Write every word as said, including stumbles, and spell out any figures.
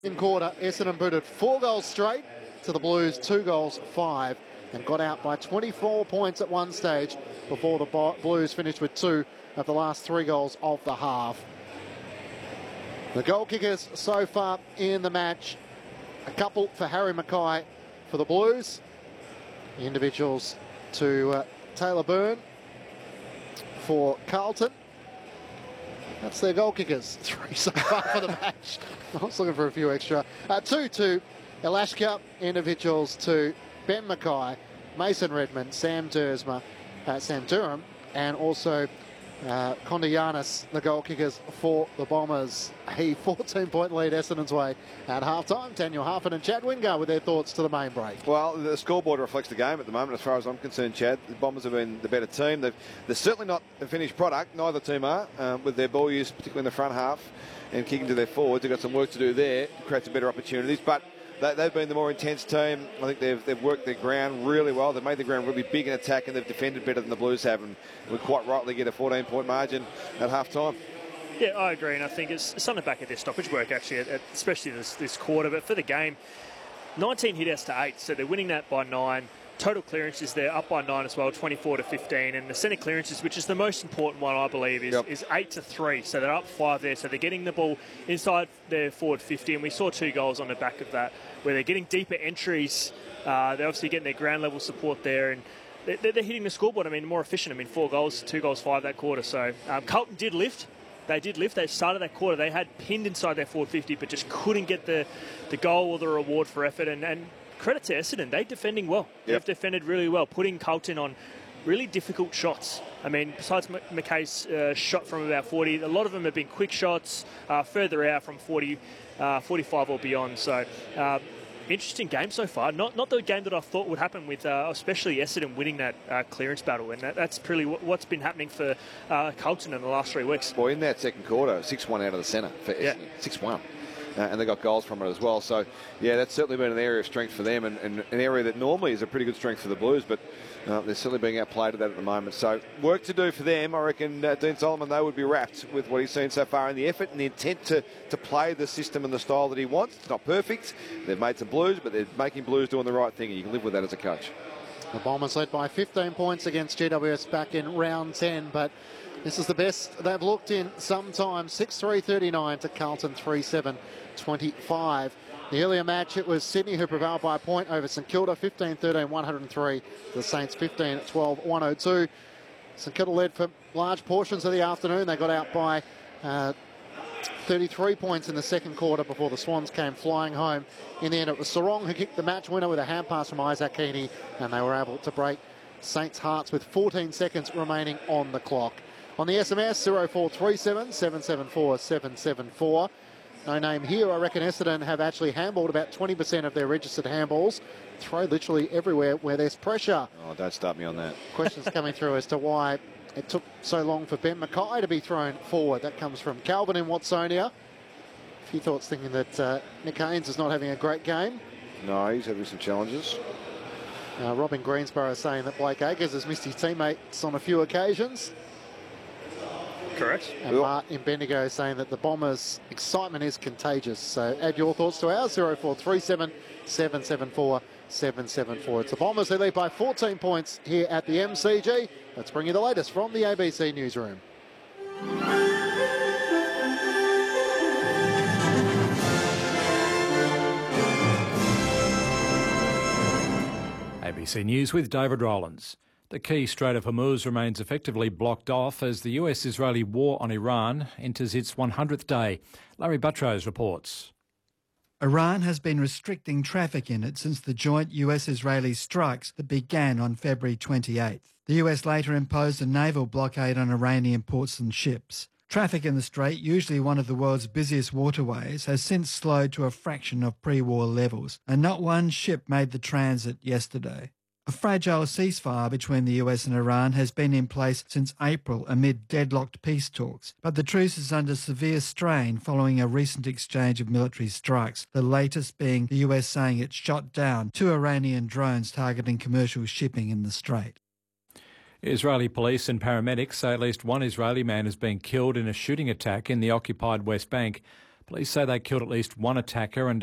In quarter, Essendon booted four goals straight to the Blues, two goals, five, and got out by twenty-four points at one stage before the Blues finished with two of the last three goals of the half. The goal kickers so far in the match, a couple for Harry Mackay for the Blues, the individuals to uh, Taylor Byrne for Carlton. That's their goal kickers, three so far for the match. I was looking for a few extra. Uh, two to Elashka, individuals to Ben Mackay, Mason Redmond, Sam Dursma, uh, Sam Durham, and also uh, Kondianis, the goal kickers for the Bombers. A fourteen-point lead Essendon's way at half-time. Daniel Harford and Chad Wingard with their thoughts to the main break. Well, the scoreboard reflects the game at the moment, as far as I'm concerned, Chad. The Bombers have been the better team. They've, they're certainly not a finished product. Neither team are, um, with their ball use, particularly in the front half, and kicking to their forwards. They've got some work to do there to create some better opportunities. But they, they've been the more intense team. I think they've, they've worked their ground really well. They've made the ground really big in attack, and they've defended better than the Blues have. And we quite rightly get a fourteen-point margin at half-time. Yeah, I agree, and I think it's something back at their stoppage work, actually, at, at, especially this, this quarter. But for the game, nineteen hit-outs to eight, so they're winning that by nine. Total clearances, they're up by nine as well, twenty-four to fifteen. And the centre clearances, which is the most important one, I believe, is, yep. is eight to three. So they're up five there. So they're getting the ball inside their forward fifty. And we saw two goals on the back of that, where they're getting deeper entries. Uh, they're obviously getting their ground level support there. And they're, they're hitting the scoreboard. I mean, more efficient. I mean, four goals, two goals, five that quarter. So um, Carlton did lift. They did lift. They started that quarter. They had pinned inside their forward fifty, but just couldn't get the, the goal or the reward for effort. And, and credit to Essendon. They're defending well. Yep. They've defended really well, putting Carlton on really difficult shots. I mean, besides McKay's uh, shot from about forty, a lot of them have been quick shots, uh, further out from forty, uh, forty-five or beyond. So, uh, interesting game so far. Not not the game that I thought would happen with, uh, especially Essendon winning that uh, clearance battle. And that, that's really what's been happening for uh, Carlton in the last three weeks. Well, in that second quarter, six one out of the centre for Essendon. Yeah. six one. Uh, and they got goals from it as well. So, yeah, that's certainly been an area of strength for them, and, and an area that normally is a pretty good strength for the Blues, but uh, they're certainly being outplayed at that at the moment. So, work to do for them. I reckon uh, Dean Solomon, they would be wrapped with what he's seen so far, and the effort and the intent to, to play the system and the style that he wants. It's not perfect. They've made some Blues, but they're making Blues doing the right thing, and you can live with that as a coach. The Bombers led by fifteen points against G W S back in round ten, but this is the best they've looked in some time. six three thirty-nine to Carlton three seven twenty-five. The earlier match, it was Sydney who prevailed by a point over St Kilda, fifteen thirteen one oh three. The Saints fifteen twelve one oh two. St Kilda led for large portions of the afternoon. They got out by uh, thirty-three points in the second quarter before the Swans came flying home. In the end, it was Sarong who kicked the match winner with a hand pass from Isaac Heaney, and they were able to break Saints' hearts with fourteen seconds remaining on the clock. On the S M S, zero four three seven seven seven four seven seven four. No name here. I reckon Essendon have actually handballed about twenty percent of their registered handballs. Throw literally everywhere where there's pressure. Oh, don't start me on that. Questions coming through as to why it took so long for Ben Mackay to be thrown forward. That comes from Calvin in Watsonia. A few thoughts thinking that uh, Nick Haynes is not having a great game. No, he's having some challenges. Uh, Robin Greensborough saying that Blake Acres has missed his teammates on a few occasions. Correct. And Martin Bendigo saying that the Bombers' excitement is contagious. So add your thoughts to ours, zero four three seven seven seven four seven seven four. It's the Bombers who lead by fourteen points here at the M C G. Let's bring you the latest from the A B C Newsroom. A B C News with David Rowlands. The key Strait of Hormuz remains effectively blocked off as the U S-Israeli war on Iran enters its one hundredth day. Larry Buttrose reports. Iran has been restricting traffic in it since the joint U S-Israeli strikes that began on February twenty-eighth. The U S later imposed a naval blockade on Iranian ports and ships. Traffic in the strait, usually one of the world's busiest waterways, has since slowed to a fraction of pre-war levels, and not one ship made the transit yesterday. A fragile ceasefire between the U S and Iran has been in place since April amid deadlocked peace talks, but the truce is under severe strain following a recent exchange of military strikes, the latest being the U S saying it shot down two Iranian drones targeting commercial shipping in the strait. Israeli police and paramedics say at least one Israeli man has been killed in a shooting attack in the occupied West Bank. Police say they killed at least one attacker and